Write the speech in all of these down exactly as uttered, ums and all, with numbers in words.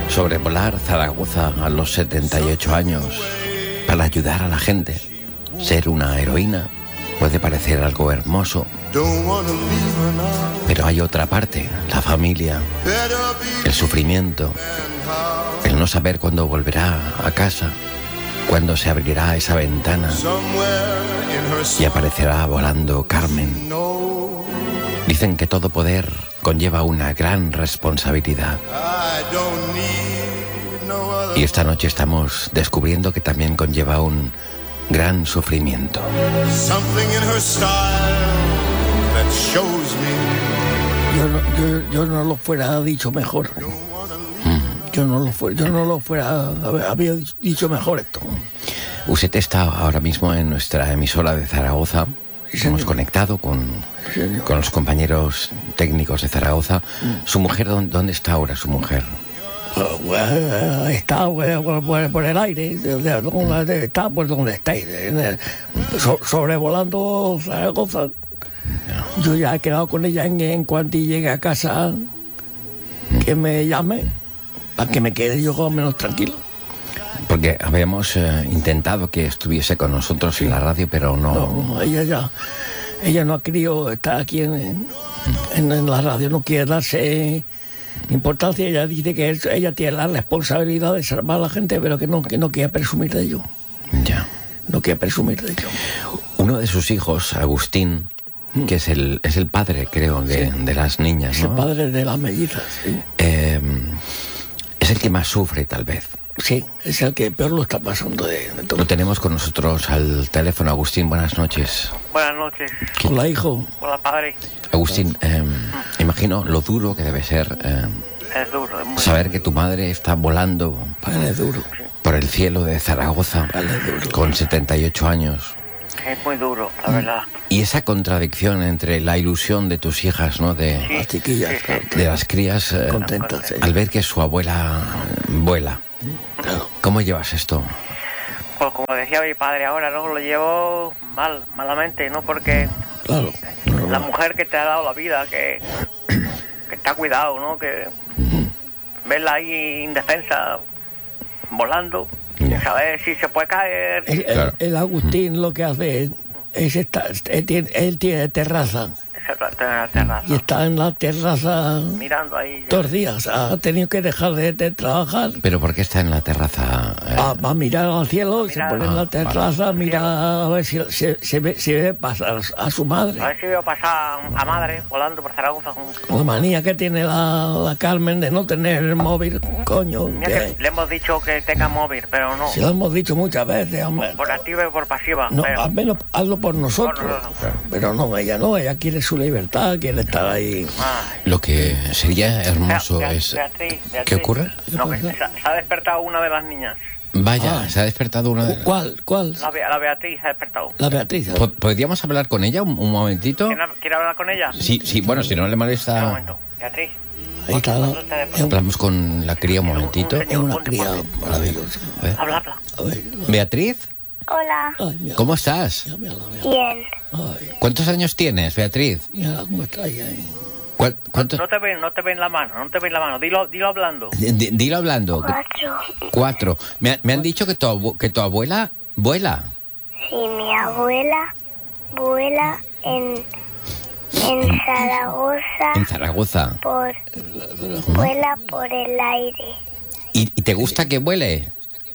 Sobrevolar Zaragoza a los setenta y ocho años para ayudar a la gente, ser una heroína, puede parecer algo hermoso. Pero hay otra parte, la familia, el sufrimiento, el no saber cuándo volverá a casa, cuándo se abrirá esa ventana y aparecerá volando Carmen. Dicen que todo poder conlleva una gran responsabilidad. Y esta noche estamos descubriendo que también conlleva un gran sufrimiento. Yo no, yo, yo no lo fuera dicho mejor. Mm. Yo no lo fuera, yo no lo fuera había dicho mejor esto. Usted está ahora mismo en nuestra emisora de Zaragoza. Sí, hemos conectado con, sí, con los compañeros técnicos de Zaragoza. Mm. ¿Su mujer dónde, dónde está ahora su mujer? Uh, está uh, por, por el aire, está por donde estáis, so, sobrevolando Zaragoza. Yo ya he quedado con ella en, en cuanto llegue a casa, que me llame, para que me quede yo más o menos tranquilo. Porque habíamos eh, intentado que estuviese con nosotros en la radio, pero no... No, ella ya, ella no ha querido estar aquí en, en, en la radio, no quiere darse importancia. Ella dice que ella tiene la responsabilidad de salvar a la gente, pero que no, que no quiere presumir de ello. Ya. No quiere presumir de ello. Uno de sus hijos, Agustín, que es el, es el padre, creo, de, sí. de las niñas, ¿no? Es el padre de las mellizas, sí. Eh, es el que más sufre, tal vez. Sí, es el que peor lo está pasando de, de todo. Lo tenemos con nosotros al teléfono. Agustín, buenas noches. Buenas noches. Hola, hijo. Hola, padre. Agustín, eh, mm. imagino lo duro que debe ser eh, es duro, es muy saber duro. que tu madre está volando vale, duro. por el cielo de Zaragoza, vale, duro. con setenta y ocho años. Es muy duro, la verdad. Y esa contradicción entre la ilusión de tus hijas, ¿no? De sí, las chiquillas, sí, sí. de las crías, eh, contentas, sí. al ver que su abuela vuela. Claro. ¿Cómo llevas esto? Pues como decía mi padre ahora, ¿no? Lo llevo mal, malamente, ¿no? Porque claro, la mujer que te ha dado la vida, que, que te ha cuidado, ¿no? Que uh-huh. verla ahí indefensa, volando, yeah. saber si se puede caer. El, claro. el, el Agustín uh-huh. lo que hace es estar, él tiene, él tiene terraza. La terraza. Y está en la terraza mirando ahí todos los días. Ha tenido que dejar de, de trabajar. ¿Pero por qué está en la terraza? Eh? Va, va a mirar al cielo, mira, se pone ah, en la terraza, vale. mira a ver si se, se, ve, se ve pasar a su madre. A ver si veo pasar a madre volando por Zaragoza. Con... La manía que tiene la, la Carmen de no tener el móvil, coño. Que... Le hemos dicho que tenga móvil, pero no. Sí, lo hemos dicho muchas veces, hombre. Por activa y por pasiva. No, pero... al menos hazlo por nosotros. Por nosotros. Pero no, ella no, ella quiere su libertad, quiere estar ahí. Ay. Lo que sería hermoso Bea, Bea, es... Beatriz, Beatriz. ¿Qué ocurre? No, que se, se ha despertado una de las niñas. Vaya, ah. se ha despertado una de... ¿Cuál? ¿Cuál? La, la Beatriz se ha despertado. La Beatriz. ¿Podríamos hablar con ella un, un momentito? ¿Quiere hablar con ella? Sí, sí, bueno, si no le molesta... Un momento. Beatriz. Ahí está la... Hablamos con la cría un momentito. Es una cría maravillosa. Habla, habla. Beatriz. Hola. Ay, ¿Cómo estás? Bien. Ay, ¿Cuántos años tienes, Beatriz? mira cómo está ahí. ahí. ¿Cuál, ¿Cuántos? No te ven, no te ven la mano, no te ven la mano. Dilo, dilo hablando. D- d- Dilo hablando. Cuatro. Cuatro. Me, ha- me han dicho que tu, abu- que tu abuela vuela. Sí, mi abuela vuela en, en Zaragoza. En Zaragoza. Por, vuela por el aire. ¿Y, y te gusta que vuele?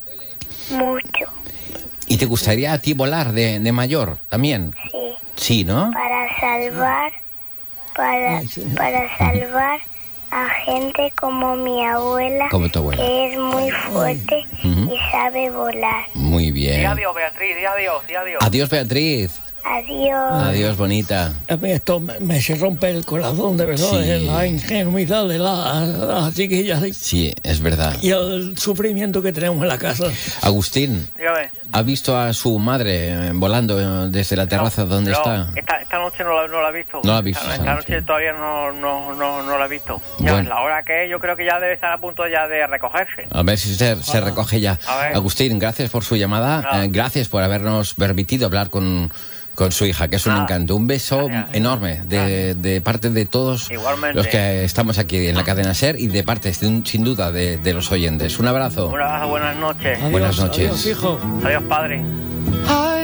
Mucho. ¿Y te gustaría a ti volar de, de mayor también? Sí. Sí, ¿no? Para salvar, para, Ay, sí. para salvar a gente como mi abuela, Como tu abuela. que es muy fuerte Ujú. y sabe volar. Muy Di bien. adiós, Beatriz, di adiós, di adiós. Adiós, Beatriz. Adiós. Adiós, bonita. A mí esto me, me se rompe el corazón, de verdad, Sí. eh, la ingenuidad de la- las chiquillas Sí, es verdad. y el sufrimiento que tenemos en la casa. Agustín, Dígame. ¿ha visto a su madre eh, volando eh, desde la terraza No, donde no, está? Esta, esta noche no la, no la he visto. No la ha visto Esta, esta esta noche. noche todavía no, no, no, no la he visto. Ya Bueno. ves, la hora que es, yo creo que ya debe estar a punto ya de recogerse. A ver si se, se recoge ya. A ver. Agustín, gracias por su llamada. No. Eh, gracias por habernos permitido hablar con, con su hija, que es un Ah, encanto. Un beso gracias. enorme de, de parte de todos Igualmente. los que estamos aquí en la cadena SER y de parte, sin, sin duda, de, de los oyentes. Un abrazo. Un abrazo, buenas noches. Adiós, Buenas noches. Adiós, hijo. Adiós, padre. I